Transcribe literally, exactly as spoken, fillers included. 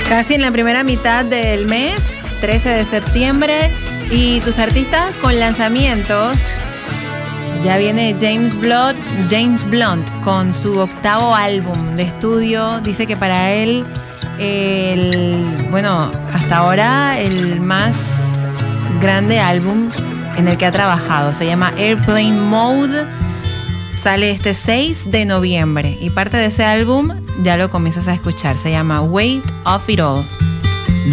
Casi en la primera mitad del mes, trece de septiembre, y tus artistas con lanzamientos. Ya viene James Blunt, James Blunt con su octavo álbum de estudio. Dice que para él, el, bueno, hasta ahora el más grande álbum en el que ha trabajado. Se llama Airplane Mode. Sale este seis de noviembre y parte de ese álbum ya lo comienzas a escuchar. Se llama Weight of It All.